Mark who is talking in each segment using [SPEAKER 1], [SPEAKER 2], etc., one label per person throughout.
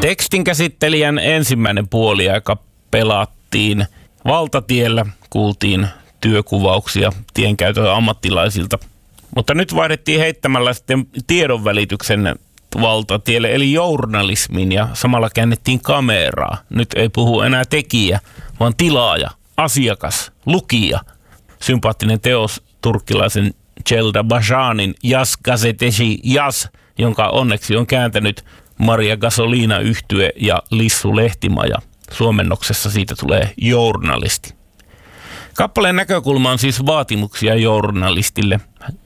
[SPEAKER 1] Tekstinkäsittelijän ensimmäinen puoliaika pelattiin valtatiellä, kuultiin työkuvauksia tienkäytön ammattilaisilta. Mutta nyt vaihdettiin heittämällä sitten tiedonvälityksen valtatielle, eli journalismin, ja samalla käännettiin kameraa. Nyt ei puhu enää tekijä, vaan tilaaja, asiakas, lukija. Sympaattinen teos turkkilaisen Celda Bajanin Yas Gazeteci Yas, jonka onneksi on kääntänyt Maria Gasolina-yhtye ja Lissu Lehtimaja. Suomennoksessa siitä tulee journalisti. Kappaleen näkökulma on siis vaatimuksia journalistille,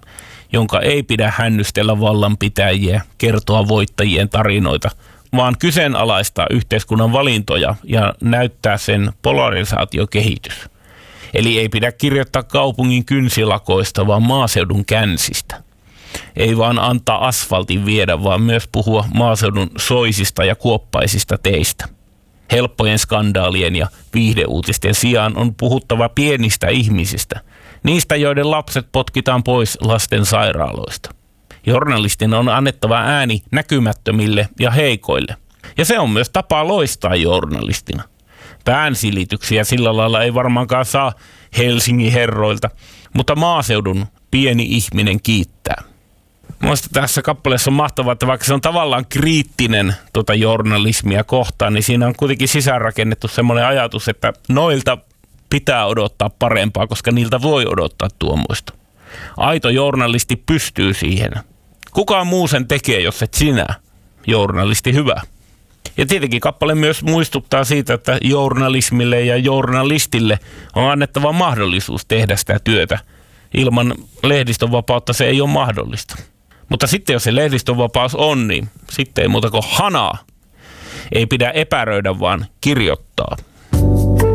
[SPEAKER 1] jonka ei pidä hännystellä vallanpitäjiä, kertoa voittajien tarinoita, vaan kyseenalaistaa yhteiskunnan valintoja ja näyttää sen polarisaatiokehitys. Eli ei pidä kirjoittaa kaupungin kynsilakoista, vaan maaseudun känsistä. Ei vaan antaa asfaltin viedä, vaan myös puhua maaseudun soisista ja kuoppaisista teistä. Helppojen skandaalien ja viihdeuutisten sijaan on puhuttava pienistä ihmisistä, niistä joiden lapset potkitaan pois lasten sairaaloista. Journalistin on annettava ääni näkymättömille ja heikoille. Ja se on myös tapa loistaa journalistina. Päänsilityksiä sillä lailla ei varmaankaan saa Helsingin herroilta, mutta maaseudun pieni ihminen kiittää. Mielestäni tässä kappaleessa on mahtavaa, että vaikka se on tavallaan kriittinen journalismia kohtaan, niin siinä on kuitenkin sisäänrakennettu semmoinen ajatus, että noilta pitää odottaa parempaa, koska niiltä voi odottaa tuommoista. Aito journalisti pystyy siihen. Kukaan muu sen tekee, jos et sinä, journalisti hyvä. Ja tietenkin kappale myös muistuttaa siitä, että journalismille ja journalistille on annettava mahdollisuus tehdä sitä työtä. Ilman lehdistönvapautta se ei ole mahdollista. Mutta sitten jos se lehdistönvapaus on, niin sitten ei muuta kuin hanaa. Ei pidä epäröidä, vaan kirjoittaa.